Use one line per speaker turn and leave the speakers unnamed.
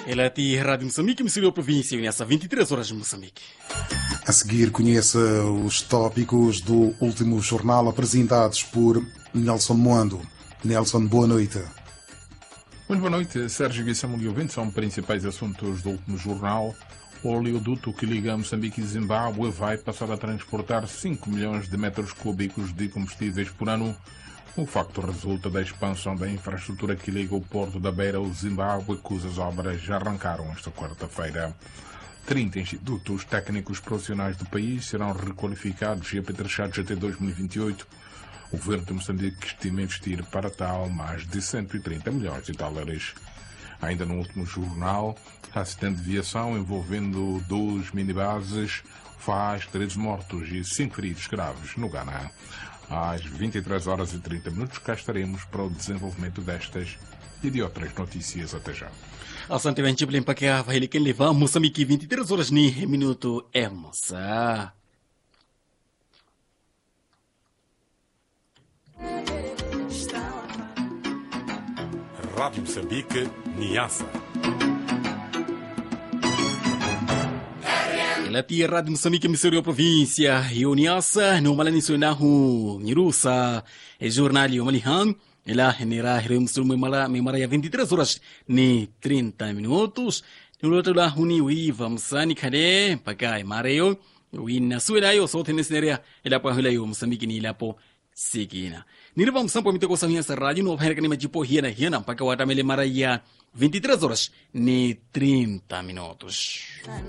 Ela é Rádio Moçambique, Missouri Província, nessa 23 horas de Moçambique.
A seguir, conheça os tópicos do último jornal apresentados por Nelson Moando. Nelson, boa noite.
Muito boa noite, Sérgio Guissamon e ouvintes. São principais assuntos do último jornal. O oleoduto que liga Moçambique e Zimbábue vai passar a transportar 5 milhões de metros cúbicos de combustíveis por ano. O facto resulta da expansão da infraestrutura que liga o Porto da Beira ao Zimbábue, cujas obras já arrancaram esta quarta-feira. 30 institutos técnicos profissionais do país serão requalificados e apetrechados até 2028. O governo de Moçambique estima investir para tal mais de 130 milhões de dólares. Ainda no último jornal, acidente de viação envolvendo 2 minibases faz 13 mortos e 5 feridos graves no Ghana. Às 23 horas e 30 minutos cá estaremos para o desenvolvimento destas e de outras notícias. Até já.
Asante bem, Chiblin, para que a vai quem levar Moçambique 23 horas ni minuto é moça.
Rádio Moçambique, Niassa.
Ela é Rádio Moçambique, Missouri Província, e o Niassa, no Malaniso Nahu, Nirusa, é jornal e o Malihan, ela genera remustro memória 23 horas ni 30 minutos. No outro lado, Uni, vamos sani kade, pagai mareo, Win Suela, eu sou tenesneria, ela para o Moçambique ni lapo. Sigina. Nire vamos sampo mito ko sa minha rádio no vai kanima tipo hiena para que o atamele maraya 23 horas ni 30 minutos.